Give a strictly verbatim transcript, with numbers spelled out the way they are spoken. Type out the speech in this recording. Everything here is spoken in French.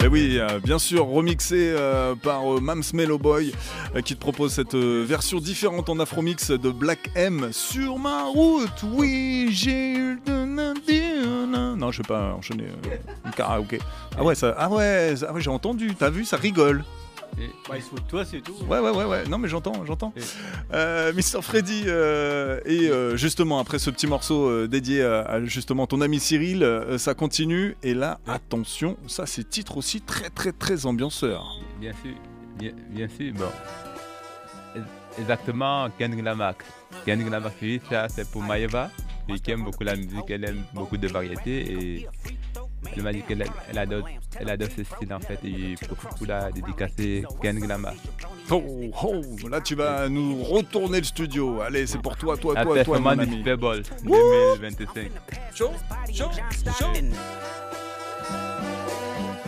Et oui, euh, bien sûr, remixé euh, par euh, Mams Mellow Boy euh, qui te propose cette euh, version différente en afromix de Black M sur ma route. Oui, j'ai. Non, je vais pas enchaîner. Euh, une karaoké. Ah ouais, ça, ah ouais, ça- ah ouais, j'ai entendu. T'as vu, ça rigole. Et, bah, il se fout de toi, c'est tout. Ouais, ouais, ouais, ouais. Non, mais j'entends, j'entends. Et- Euh, Mister Freddy, euh, et euh, justement, après ce petit morceau euh, dédié à, à, justement ton ami Cyril, euh, ça continue. Et là, attention, ça, c'est titre aussi très, très, très ambianceur. Bien sûr, bien, bien sûr, bon. Exactement, Kendrick Lamar. Kendrick Lamar, oui, ça c'est pour Maëva, lui qui aime beaucoup la musique, elle aime beaucoup de variétés et elle m'a dit qu'elle elle adore, elle adore ce style en fait et pour, pour la dédicacer Kendrick Lamar. Oh, oh, là, tu vas nous retourner le studio. Allez, c'est pour toi, toi, La toi, toi, mon performance du ami. Super Bowl deux mille vingt-cinq. Chaud, chaud, chaud.